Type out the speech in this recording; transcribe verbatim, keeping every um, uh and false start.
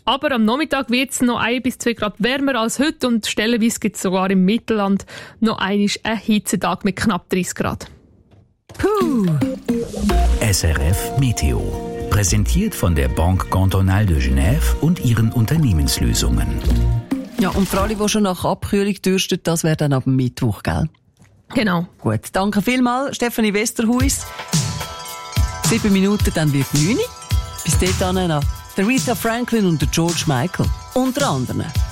Aber am Nachmittag wird es noch ein bis zwei Grad wärmer als heute und stellenweise gibt es sogar im Mittelland noch einmal einen Hitzetag mit knapp dreißig Grad. Puh. S R F Meteo. Präsentiert von der Banque Cantonale de Genève und ihren Unternehmenslösungen. Ja, und für alle, die schon nach Abkühlung dürsten, das wäre dann ab dem Mittwoch, gell? Genau. Gut, danke vielmals, Stefanie Westerhuis. Sieben Minuten, dann wird neun. Bis dahin noch Aretha Franklin und George Michael. Unter anderem.